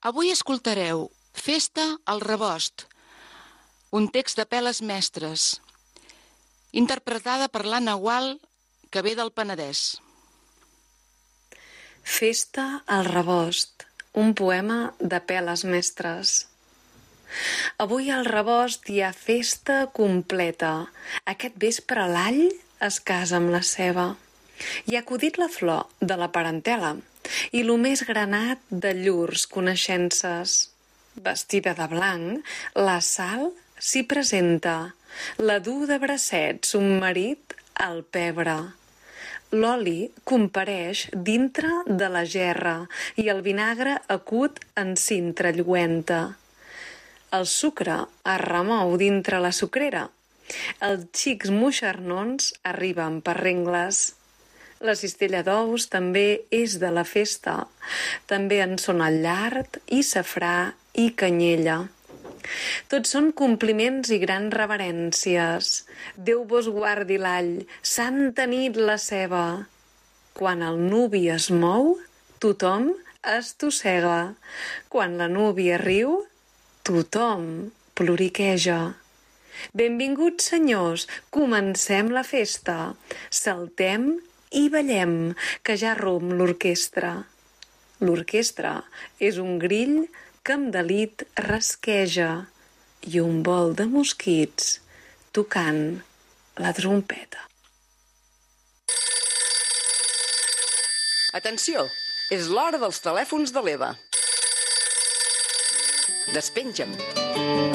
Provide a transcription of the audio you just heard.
Avui escoltareu Festa al Rebost, un text de Peles Mestres, interpretada per l'Anna Gual, que ve del Penedès. Festa al Rebost, un poema de Peles Mestres. Avui al Rebost hi ha festa completa. Aquest vespre l'all es casa amb la ceba. Hi ha acudit la flor de la parentela i lo més granat de llurs coneixences. Vestida de blanc, la Sal s'hi presenta, la du de bracets un marit al pebre. L'oli compareix dintre de la gerra i el vinagre acut en cintra lluenta. El sucre es remou dintre la sucrera. Els xics moixernons arriben per rengles. La cistella d'ous també és de la festa. També en són el llard i safrà i canyella. Tots són compliments i grans reverències. Déu vos guardi l'all, santa nit la ceba. Quan el nuvi es mou, tothom estossega. Quan la núvia riu, tothom ploriqueja. Benvinguts, senyors, comencem la festa. Saltem i ballem, que ja romp l'orquestra. L'orquestra és un grill que amb delit rasqueja i un vol de mosquits tocant la trompeta. Atenció, és l'hora dels telèfons de l'Eva. Despenja'm.